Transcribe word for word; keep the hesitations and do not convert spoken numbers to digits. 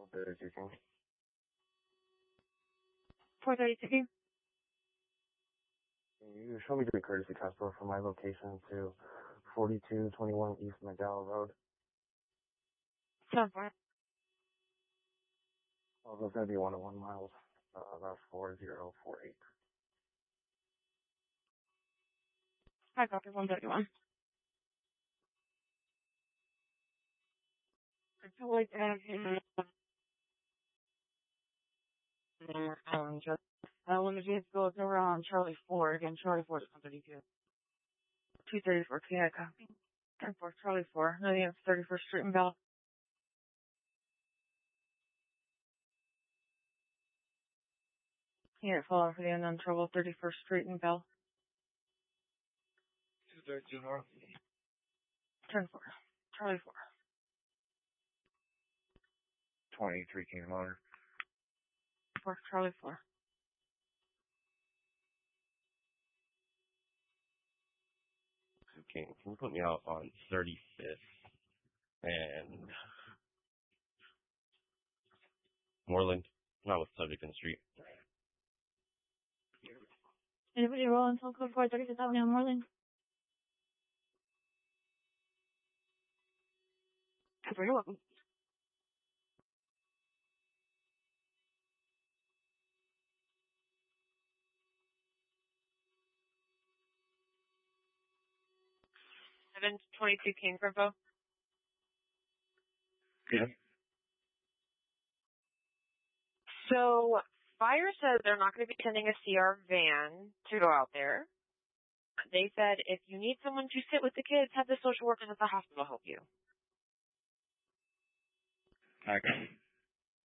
Better speaking. four thirty speaking. Can you show me the courtesy transport from my location to forty-two twenty-one East McDowell Road? seven four. Oh, that's going to be one oh one miles. Uh, that's four zero four eight. I copy one thirty-one. I feel like that. Um, just, uh, when the vehicle goes around Charlie four, again, Charlie four is one thirty-two. two thirty-four, yeah, copy. ten four, Charlie four, no, yeah, thirty-first Street and Bell. Yeah, follow for the unknown trouble, thirty-first Street and Bell. two thirty-two North. ten four, Charlie four. twenty-three King Motor. four, Charlie four. Okay, can you put me out on thirty-fifth and Moreland, not with subject in the street. Anybody roll until code four thirty-fifth Avenue, Moreland? Super, you're welcome. seven twenty-two King Grifo. Yeah. So, fire says they're not going to be sending a C R van to go out there. They said if you need someone to sit with the kids, have the social workers at the hospital help you. Okay.